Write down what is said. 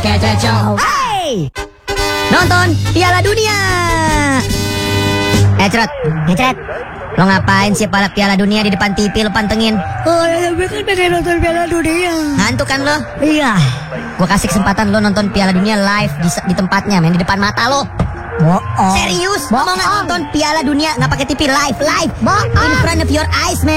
Kececo. Hey, nonton Piala Dunia. Cerot, lo ngapain sih Piala Dunia di depan TV lo pantengin? Oh ya, gue kan pengen nonton Piala Dunia. Ngantuk kan lo? Iya. Gue kasih kesempatan lo nonton Piala Dunia live di tempatnya, men, di depan mata lo. Bohong. Serius? Mau nggak nonton Piala Dunia nggak pakai TV live? In front of your eyes, man.